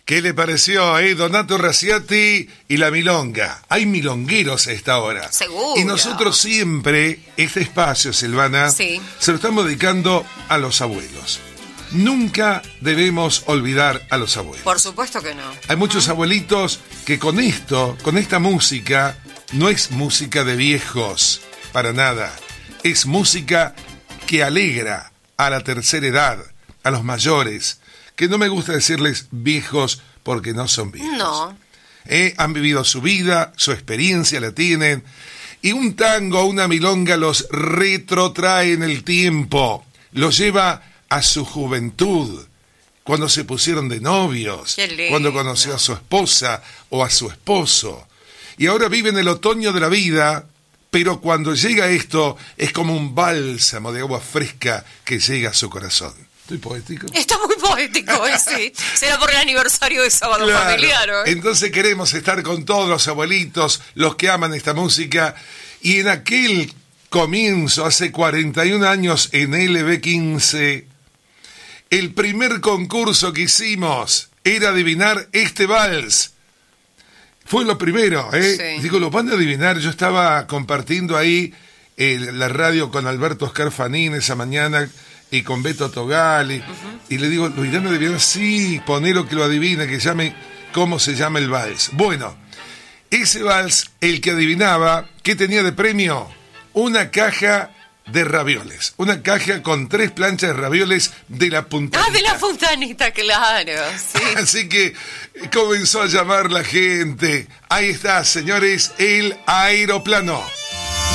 ¿Qué le pareció, Donato Raciati y la milonga? Hay milongueros a esta hora. Seguro. Y nosotros siempre, este espacio, Silvana, sí, se lo estamos dedicando a los abuelos. Nunca debemos olvidar a los abuelos. Por supuesto que no. Hay muchos abuelitos que con esta música, no es música de viejos, para nada. Es música que alegra a la tercera edad, a los mayores, que no me gusta decirles viejos porque no son viejos. No. Han vivido su vida, su experiencia la tienen, y un tango, una milonga los retrotrae en el tiempo, los lleva a su juventud, cuando se pusieron de novios, cuando conoció a su esposa o a su esposo. Y ahora viven el otoño de la vida, pero cuando llega esto, es como un bálsamo de agua fresca que llega a su corazón. ¿Estoy poético? Está muy poético, sí. Será por el aniversario de Sábado Familiar, ¿eh? Entonces queremos estar con todos los abuelitos, los que aman esta música, y en aquel comienzo, hace 41 años, en LB15, el primer concurso que hicimos era adivinar este vals. Fue lo primero, ¿eh? Sí. Digo, lo van a adivinar. Yo estaba compartiendo ahí la radio con Alberto Oscar Fanín esa mañana y con Beto Togali. Y le digo, ¿lo irán a adivinar? Sí, ponelo que lo adivine, que llame cómo se llama el vals. Bueno, ese vals, el que adivinaba, ¿qué tenía de premio? Una caja de ravioles. Una caja con 3 planchas de ravioles de la Puntanita. Ah, de la Puntanita, claro. Sí. Así que comenzó a llamar la gente. Ahí está, señores, el aeroplano.